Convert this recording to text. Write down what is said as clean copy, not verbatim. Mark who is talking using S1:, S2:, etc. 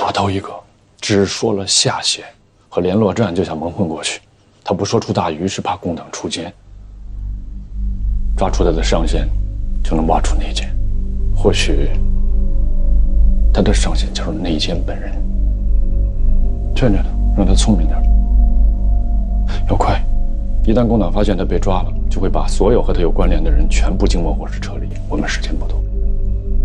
S1: 打头一个，只说了下线和联络站就想蒙混过去，他不说出大鱼是怕共党出奸，抓出他的上线就能挖出内奸，或许他的上线就是内奸本人。劝劝他，让他聪明点，要快。一旦共党发现他被抓了，就会把所有和他有关联的人全部经过火势撤离，我们时间不多。